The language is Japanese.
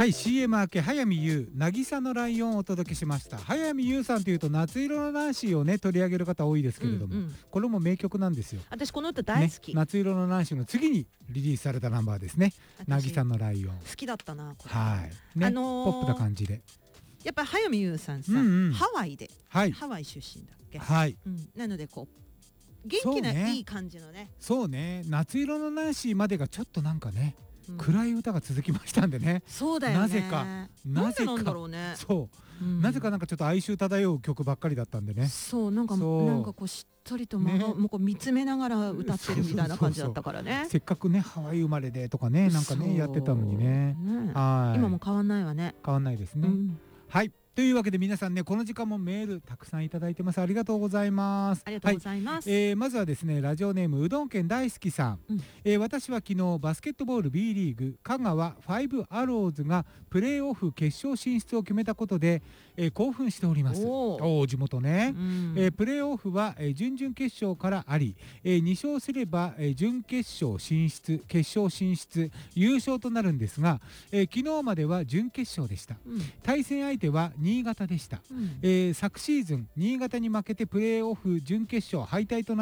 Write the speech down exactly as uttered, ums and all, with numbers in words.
はい、 シーエム 明け早見優渚のライオンをお届けしました。早見優さんというと夏色のナンシーをね取り上げる方多いですけれども、うんうん、これも名曲なんですよ。 私この歌大好き、 ね、夏色のナンシーの次にリリースされたナンバーですね。渚のライオン好きだったなこれ。 はい、ね、あのー、ポップな感じでやっぱ早見優さんさ、うんうん、ハワイで、はい、ハワイ出身だっけ、はい、うん、なのでこう元気な、ね、いい感じのね。 そうね、夏色のナンシーまでがちょっとなんかね、うん、暗い歌が続きましたんでね。 そうだよね。 なぜかなぜなんだろうね。 そう、うん、なぜかなんかちょっと哀愁漂う曲ばっかりだったんでね。 そうなんかなんかこうしっとりと、まね、もうこう見つめながら歌ってるみたいな感じだったからね。そうそうそう、 せっかくねハワイ生まれでとかねなんかねやってたのにね。 ね、はい、今も変わんないわね。 変わんないですね。うん、はい。というわけで皆さんねこの時間もメールたくさんいただいてます。ありがとうございます。 ありがとうございます。 はい、えー、まずはですねラジオネームうどん県大好きさん、うん、えー、私は昨日バスケットボール B リーグ香川ファイブアローズがプレーオフ決勝進出を決めたことで、えー、興奮しております。おお地元ね、うん、えー、プレーオフは、えー、準々決勝からあり、えー、に勝すれば、えー、準決勝進出決勝進出優勝となるんですが、えー、昨日までは準決勝でした。うん、対戦相手は新潟でした。うん、えー、昨シーズン新潟に負けてプレーオフ準決勝敗退とな